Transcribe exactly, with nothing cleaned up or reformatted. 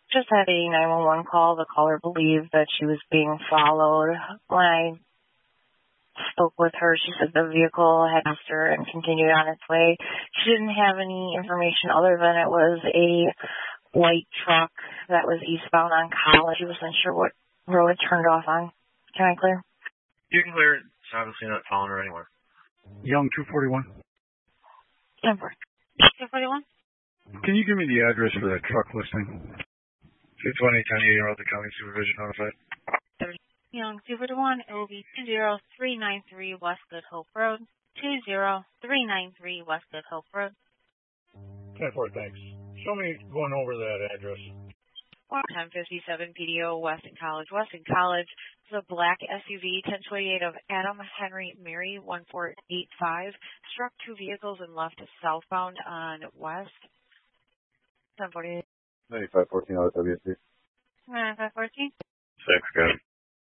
just had a nine one one call. The caller believed that she was being followed. When I spoke with her, she said the vehicle had passed her and continued on its way. She didn't have any information other than it was a white truck that was eastbound on College. She wasn't sure what road it turned off on. Can I clear? You can clear it. It's obviously not following her anywhere. Young two forty-one. Number. two forty-one? Can you give me the address for that truck listing? two twenty, ten eighty Road, the county supervision notified. Young two forty-one, it will be two zero three nine three West Good Hope Road. two zero three nine three West Good Hope Road. ten four, thanks. Show me going over that address. ten fifty-seven P D O, Weston College. Weston College is a black S U V, ten twenty-eight of Adam Henry Mary, one four eight five. Struck two vehicles and left southbound on West. ten forty-eight. ninety-five fourteen out of W S C. ninety-five fourteen. Six, good.